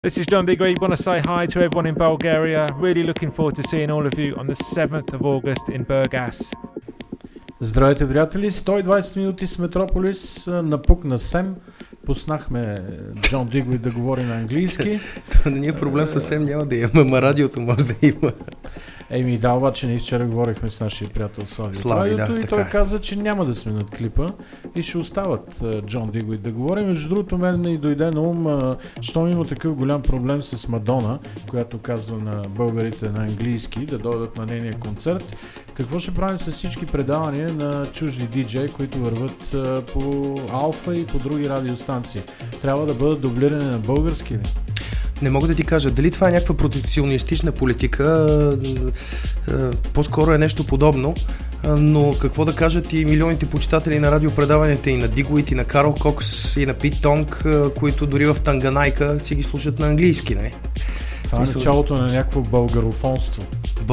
This is John Digweed. Want to say hi to everyone in Bulgaria. Really looking forward to seeing all of you on the 7th of August in Burgas. Здравейте, приятели! 120 минути с Метрополис. Напук на Сем. Пуснахме Джон Дигвид да говори на английски. Това не е проблем, съвсем няма да има, ама радиото може да има. Еми да, обаче ние вчера говорихме с нашия приятел Слави да, и той каза, че няма да сме над клипа и ще остават Джон Дигвид да говори. Между другото, мен и дойде на ум, щом има такъв голям проблем с Мадона, която казва на българите на английски да дойдат на нейния концерт. Какво ще правим с всички предавания на чужди диджеи, които върват по Алфа и по други радиостанции? Трябва да бъдат дублирани на български ли? Не мога да ти кажа, дали това е някаква протекционистична политика, по-скоро е нещо подобно, но какво да кажат и милионите почитатели на радиопредаванията и на Дигуит, и на Карл Кокс, и на Пит Тонг, които дори в Танганайка си ги слушат на английски, не? Това е началото на някакво българофонство.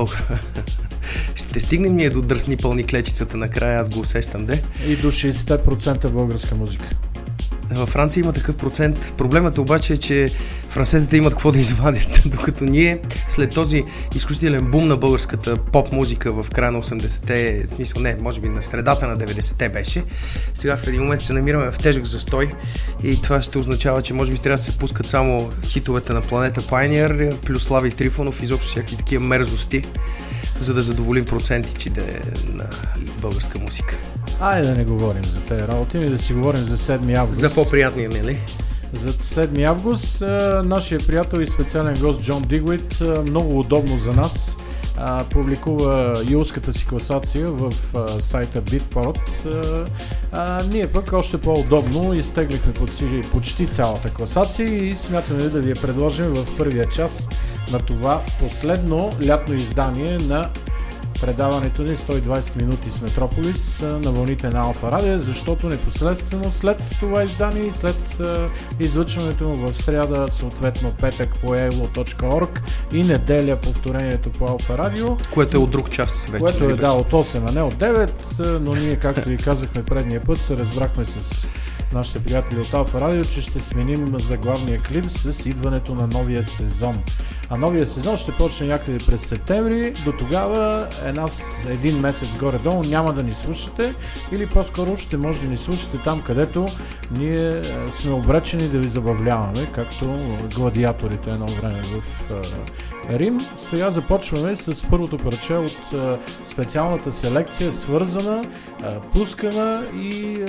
Ще стигнем ние до дръсни пълни клечицата накрая, аз го усещам, де? И до 60% българска музика. Във Франция има такъв процент. Проблемът обаче е, че французите имат какво да извадят, докато ние след този изключителен бум на българската поп-музика в края на 80-те, в смисъл не, може би на средата на 90-те беше, сега в един момент се намираме в тежък застой и това ще означава, че може би трябва да се пускат само хитовете на Планета Пайниер, плюс Слави Трифонов, изобщо всякакви такива мерзости, за да задоволим процентичите на българска музика. Айде да не говорим за тези работи, и да си говорим за 7 август. За по-приятния, нали? За 7 август нашия приятел и специален гост Джон Дигвид, много удобно за нас, публикува юлската си класация в сайта Beatport. Ние пък още по-удобно изтеглихме почти цялата класация и смятаме да ви я предложим в първия час на това последно лятно издание на предаването ни 120 минути с Метрополис на вълните на Алфа Радио, защото непосредствено след това издание и след излъчването му в сряда, съответно петък по elo.org и неделя повторението по Алфа Радио. Което е от друг час вече. Което е да, от 8, а не от 9, но ние, както ви казахме предния път, се разбрахме с нашите приятели от Алфа Радио, че ще сменим заглавния клип с идването на новия сезон. А новия сезон ще почне някъде през септември. До тогава един месец горе-долу няма да ни слушате или по-скоро ще може да ни слушате там, където ние сме обречени да ви забавляваме, както гладиаторите едно време в Рим. Сега започваме с първото парче от специалната селекция, свързана, пускана и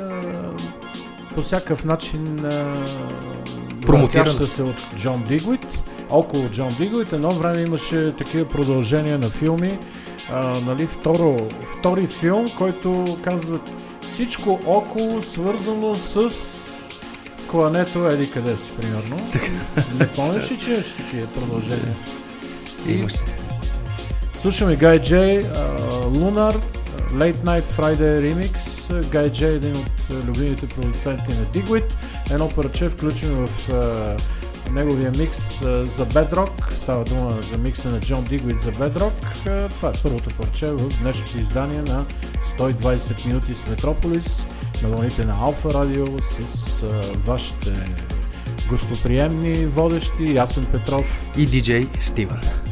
по всякакъв начин промотираща се от Джон Дигвид. Около Джон Дигвид едно време имаше такива продължения на филми, нали, втори филм, който казва всичко около свързано с клането еди къде си, примерно. Не помниш ли, че имаш такива продължения? Слушаме Guy J, Lunar, Late Night Friday Remix. Guy J е един от любимите продуценти на Digweed. Едно парче включено в неговия микс за Bedrock. Става дума за микса на Джон Дигвид за Bedrock. Това е първото парче в днешното издание на 120 минути с Метрополис на вълните на Алфа Радио с вашите гостоприемни водещи Ясен Петров и диджей Стивен.